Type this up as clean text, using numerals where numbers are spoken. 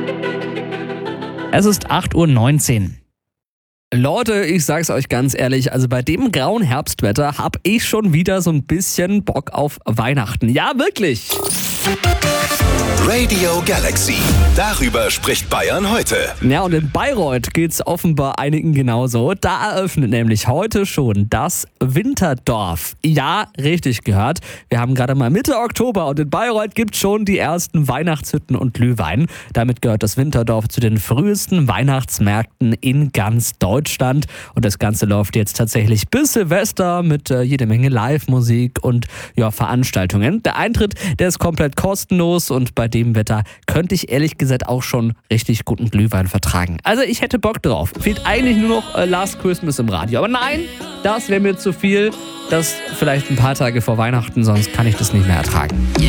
Es ist 8:19 Uhr. Leute, ich sag's euch ganz ehrlich, also bei dem grauen Herbstwetter hab ich schon wieder so ein bisschen Bock auf Weihnachten. Ja, wirklich. Radio Galaxy. Darüber spricht Bayern heute. Ja, und in Bayreuth geht's offenbar einigen genauso. Da eröffnet nämlich heute schon das Winterdorf. Ja, richtig gehört. Wir haben gerade mal Mitte Oktober und in Bayreuth gibt's schon die ersten Weihnachtshütten und Glühwein. Damit gehört das Winterdorf zu den frühesten Weihnachtsmärkten in ganz Deutschland. Und das Ganze läuft jetzt tatsächlich bis Silvester mit jede Menge Live-Musik und Veranstaltungen. Der Eintritt, der ist komplett kostenlos und bei dem Wetter könnte ich ehrlich gesagt auch schon richtig guten Glühwein vertragen. Also ich hätte Bock drauf. Fehlt eigentlich nur noch Last Christmas im Radio. Aber nein, das wäre mir zu viel. Das vielleicht ein paar Tage vor Weihnachten, sonst kann ich das nicht mehr ertragen.